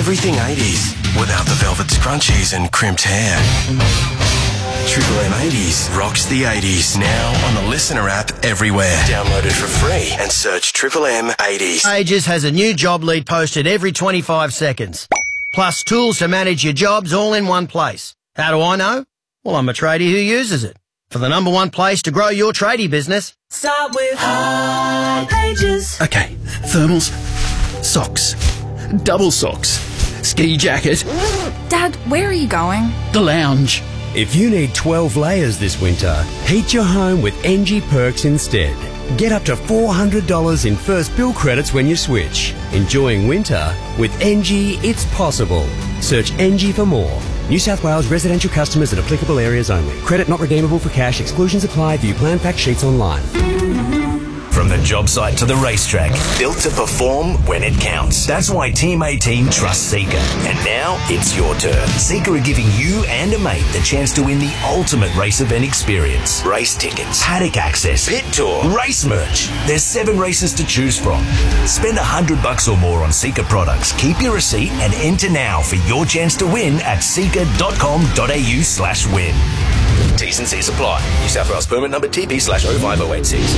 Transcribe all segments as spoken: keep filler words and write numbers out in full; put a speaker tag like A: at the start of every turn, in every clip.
A: everything eighties without the velvet scrunchies and crimped hair. Triple M eighties rocks the eighties now on the Listener app everywhere. Download it for free and search Triple M eighties.
B: Aegis has a new job lead posted every twenty-five seconds. Plus tools to manage your jobs all in one place. How do I know? Well, I'm a tradie who uses it. For the number one place to grow your tradie business,
C: start with Aegis.
D: Okay, thermals, socks, double socks, ski jacket.
E: Dad, where are you going?
D: The lounge.
F: If you need twelve layers this winter, heat your home with N G Perks instead. Get up to four hundred dollars in first bill credits when you switch. Enjoying winter with N G, it's possible. Search N G for more. New South Wales residential customers in applicable areas only. Credit not redeemable for cash. Exclusions apply. View plan fact sheets online.
G: From the job site to the racetrack, built to perform when it counts. That's why Team eighteen trusts Seeker. And now it's your turn. Seeker are giving you and a mate the chance to win the ultimate race event experience. Race tickets, paddock access, pit tour, race merch. There's seven races to choose from. Spend a hundred bucks or more on Seeker products. Keep your receipt and enter now for your chance to win at seeker.com.au slash win. T's and C's apply. New South Wales permit number T P slash oh five oh eight six.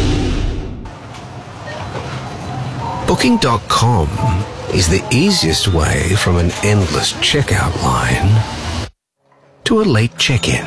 H: Booking dot com is the easiest way from an endless checkout line to a late check-in.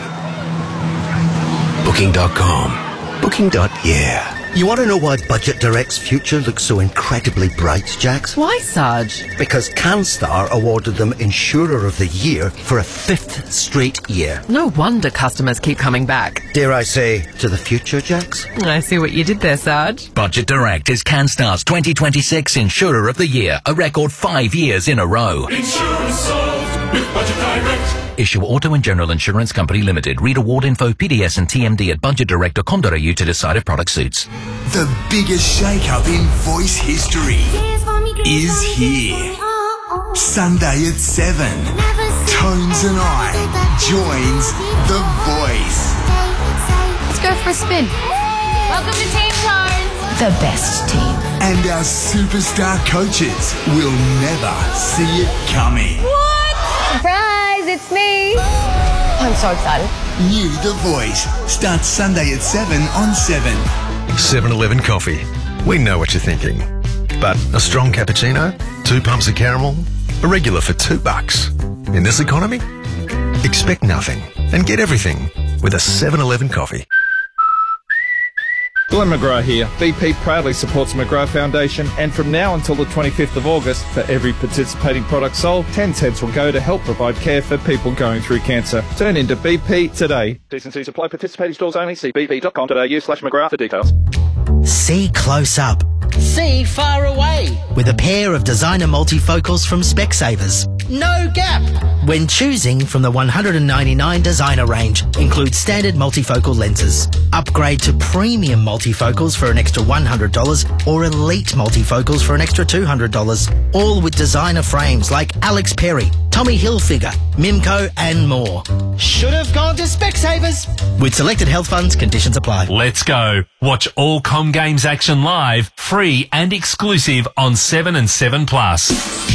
H: Booking dot com. Booking. Yeah.
I: You want to know why Budget Direct's future looks so incredibly bright, Jax?
J: Why, Sarge?
I: Because CanStar awarded them Insurer of the Year for a fifth straight year.
J: No wonder customers keep coming back.
I: Dare I say, to the future, Jax?
J: I see what you did there, Sarge.
K: Budget Direct is CanStar's twenty twenty-six Insurer of the Year, a record five years in a row.
L: Insurance solved with Budget Direct.
K: Issue Auto and General Insurance Company Limited. Read award info, P D S and T M D at budget direct dot com dot a u to decide if product suits.
M: The biggest shake-up in voice history is here. Sunday at seven. Tones and I joins The Voice.
E: Let's go for a spin.
N: Welcome to Team Tones.
E: The best team.
M: And our superstar coaches will never see it coming.
N: What? Surprise, it's me. I'm so excited.
M: New The Voice starts Sunday at seven on seven.
O: seven eleven coffee. We know what you're thinking. But a strong cappuccino, two pumps of caramel, a regular for two bucks. In this economy, expect nothing and get everything with a seven eleven coffee.
P: Glenn McGrath here. B P proudly supports the McGrath Foundation, and from now until the twenty-fifth of August, for every participating product sold, ten cents will go to help provide care for people going through cancer. Turn into B P today. T's and C's apply. Participating stores only. See b p dot com dot a u slash McGrath for details.
B: See close up. See far away. With a pair of designer multifocals from Specsavers. No gap. When choosing from the one hundred ninety-nine designer range, includes standard multifocal lenses. Upgrade to premium multifocals for an extra one hundred dollars or elite multifocals for an extra two hundred dollars. All with designer frames like Alex Perry, Tommy Hilfiger, Mimco and more. Should have gone to Specsavers. With selected health funds, conditions apply.
Q: Let's go. Watch all Com Games action live, free and exclusive on seven and seven plus.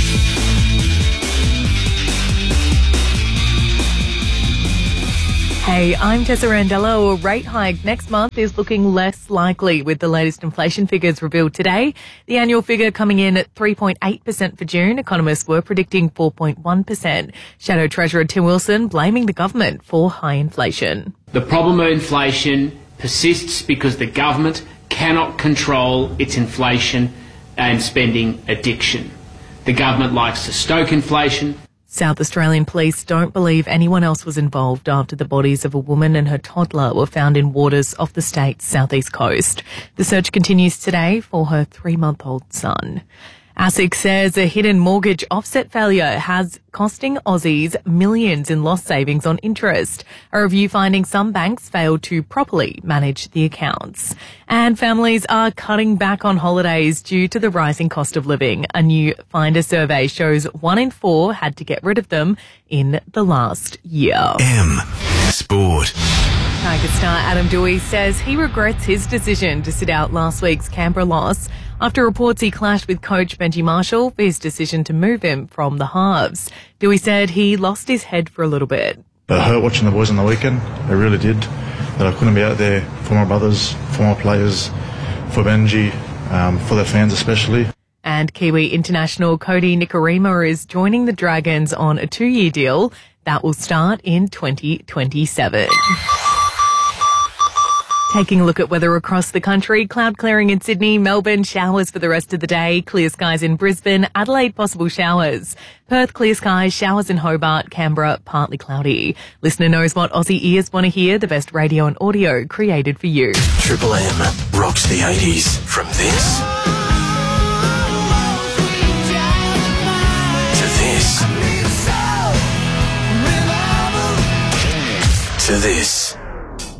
R: Hey, I'm Tessa Randella. A rate hike next month is looking less likely with the latest inflation figures revealed today. The annual figure coming in at three point eight percent for June. Economists were predicting four point one percent. Shadow Treasurer Tim Wilson blaming the government for high inflation.
S: The problem of inflation persists because the government cannot control its inflation and spending addiction. The government likes to stoke inflation.
R: South Australian police don't believe anyone else was involved after the bodies of a woman and her toddler were found in waters off the state's southeast coast. The search continues today for her three-month-old son. ASIC says a hidden mortgage offset failure has costing Aussies millions in lost savings on interest. A review finding some banks failed to properly manage the accounts. And families are cutting back on holidays due to the rising cost of living. A new Finder survey shows one in four had to get rid of them in the last year.
M: M Sport.
R: Tiger star Adam Doueihi says he regrets his decision to sit out last week's Canberra loss after reports he clashed with coach Benji Marshall for his decision to move him from the halves. Dewey said he lost his head for a little bit.
T: It hurt watching the boys on the weekend. It really did. That I couldn't be out there for my brothers, for my players, for Benji, um, for their fans especially.
R: And Kiwi international Cody Nikorima is joining the Dragons on a two-year deal that will start in twenty twenty-seven. Taking a look at weather across the country, cloud clearing in Sydney, Melbourne, showers for the rest of the day, clear skies in Brisbane, Adelaide, possible showers. Perth, clear skies, showers in Hobart, Canberra, partly cloudy. Listener knows what Aussie ears want to hear, the best radio and audio created for you.
A: Triple M rocks the eighties from this to this to this.